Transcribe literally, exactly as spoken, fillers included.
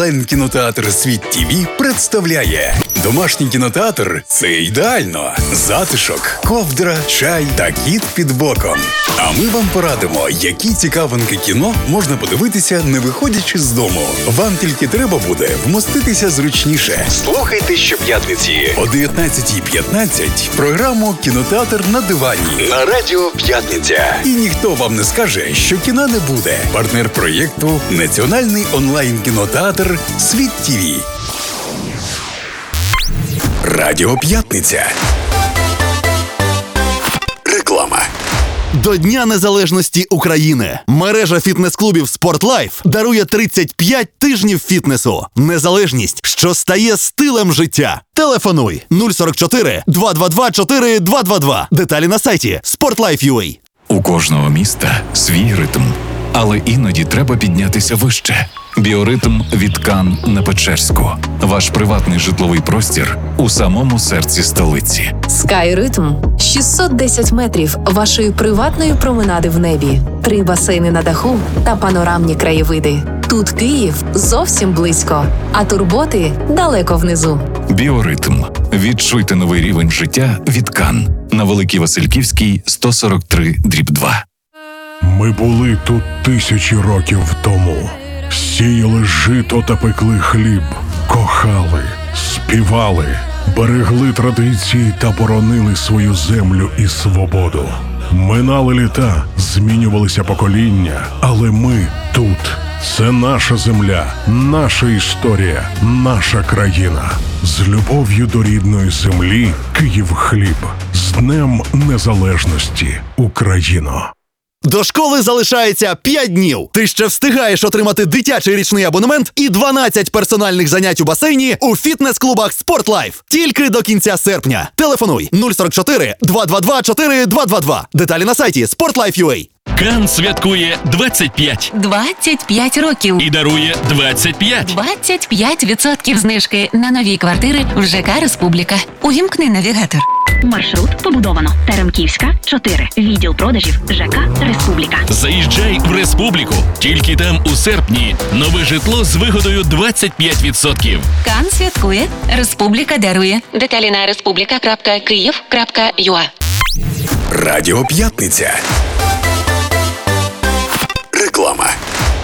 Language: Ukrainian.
Онлайн-кінотеатр «Світ ТВ» представляє домашній кінотеатр – це ідеально. Затишок, ковдра, чай та кіт під боком. А ми вам порадимо, які цікавинки кіно можна подивитися, не виходячи з дому. Вам тільки треба буде вмоститися зручніше. Слухайте щоп'ятниці о дев'ятнадцятій п'ятнадцять програму «Кінотеатр на дивані» на Радіо П'ятниця. І ніхто вам не скаже, що кіна не буде. Партнер проєкту – Національний онлайн-кінотеатр «Світ ТВ». Радіо П'ятниця. Реклама. До Дня Незалежності України мережа фітнес-клубів «Спортлайф» дарує тридцять п'ять тижнів фітнесу. Незалежність, що стає стилем життя. Телефонуй нуль сорок чотири два два два чотири два два два. Деталі на сайті спортлайф крапка ю а. У кожного міста свій ритм. Але іноді треба піднятися вище. Біоритм від Кан на Печерську. Ваш приватний житловий простір у самому серці столиці. Скайритм – шістсот десять метрів вашої приватної променади в небі, три басейни на даху та панорамні краєвиди. Тут Київ зовсім близько, а турботи далеко внизу. Біоритм. Відчуйте новий рівень життя від Кан. На Великій Васильківській, сто сорок три дріб два. Ми були тут тисячі років тому. Сіяли жито та пекли хліб, кохали, співали, берегли традиції та боронили свою землю і свободу. Минали літа, змінювалися покоління, але ми тут. Це наша земля, наша історія, наша країна. З любов'ю до рідної землі Київхліб. З Днем Незалежності, Україно! До школи залишається п'ять днів. Ти ще встигаєш отримати дитячий річний абонемент і дванадцять персональних занять у басейні у фітнес-клубах «Спортлайф». Тільки до кінця серпня. Телефонуй нуль сорок чотири два два два чотири два два два. Деталі на сайті спортлайф крапка ю а. Кан святкує двадцять п'ять. двадцять п'ять років. І дарує двадцять п'ять. двадцять п'ять відсотків знижки на нові квартири в ЖК «Республіка». Увімкни навігатор. Маршрут побудовано. Теремківська, чотири. Відділ продажів ЖК «Республіка». Заїжджай в Республіку. Тільки там у серпні нове житло з вигодою двадцять п'ять відсотків. Кан святкує. Республіка дарує. Деталі на республіка крапка київ крапка ю а. Радіо П'ятниця.